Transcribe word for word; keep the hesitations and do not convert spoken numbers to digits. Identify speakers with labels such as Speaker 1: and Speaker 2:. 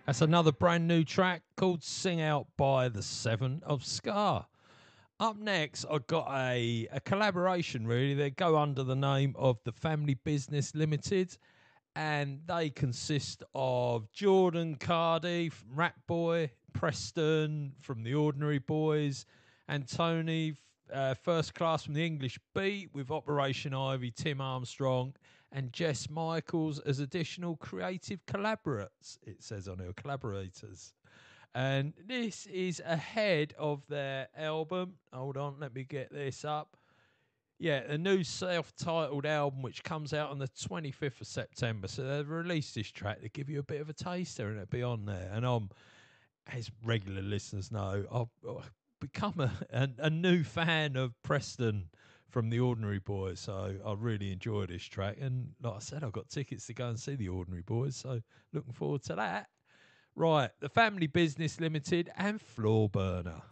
Speaker 1: That's another brand new track called Sing Out by the Seven of Scar. Up next, I've got a, a collaboration, really. They go under the name of the Family Business Limited, and they consist of Jordan Cardi from Rat Boy, Preston from The Ordinary Boys, and Tony uh, First Class from The English Beat, with Operation Ivy, Tim Armstrong, and Jess Michaels as additional creative collaborators, it says on here, collaborators. And this is ahead of their album. Hold on, let me get this up. Yeah, a new self-titled album which comes out on the twenty-fifth of September. So they've released this track to give you a bit of a taster, and it'll be on there. And um, as regular listeners know, I've, I've become a, a, a new fan of Preston from The Ordinary Boys. So I really enjoy this track. And like I said, I've got tickets to go and see The Ordinary Boys. So looking forward to that. Right, the Family Business Limited and Floor Burner.